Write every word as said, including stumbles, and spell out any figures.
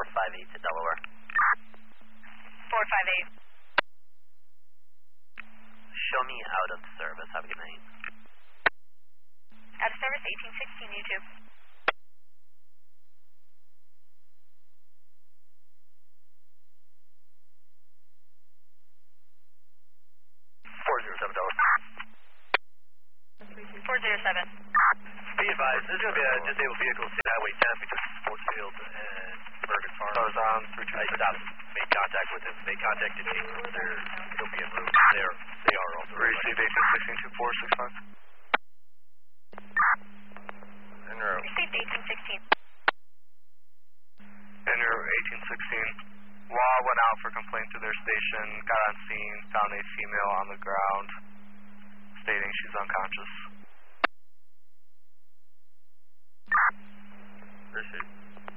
four five eight to Delaware. four five eight. Show me out of service. Have a good night. Out of service, eighteen sixteen, YouTube. four zero seven Delaware. four zero seven. Be advised, there's going to be a disabled vehicle state Highway ten between Sportsfield and Bergen Farm. I was on three two six. I stopped, made contact with them. They contacted me. They're still being moved. They're, they are also. Received eighteen sixteen two four six five. En route. Received eighteen sixteen. En route eighteen sixteen. Law went out for complaint to their station, got on scene, found a female on the ground, stating she's unconscious. Received.